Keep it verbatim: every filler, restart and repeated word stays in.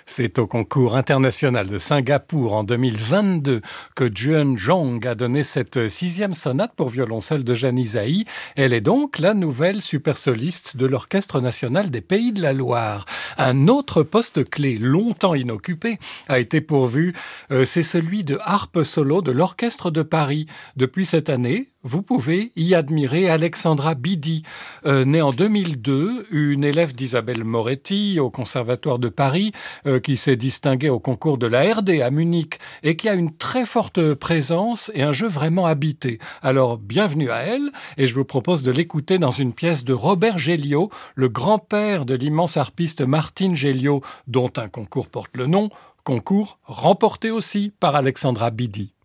C'est au concours international de Singapour en deux mille vingt-deux que Juan Zhong a donné cette sixième sonate pour violoncelle de Janisaï. Elle est donc la nouvelle supersoliste de l'Orchestre national des Pays de la Loire. Un autre poste clé, longtemps inoccupé, a été pourvu. Euh, c'est celui de harpe solo de l'Orchestre de Paris. Depuis cette année, vous pouvez y admirer Alexandra Bidi, euh, née en deux mille deux, une élève d'Isabelle Moretti au Conservatoire de Paris, euh, qui s'est distinguée au concours de la R D à Munich et qui a une très forte présence et un jeu vraiment habité. Alors, bienvenue à elle, et je vous propose de l'écouter dans une pièce de Robert Géliot, le grand-père de l'immense harpiste Martine Géliot, dont un concours porte le nom, concours remporté aussi par Alexandra Bidi.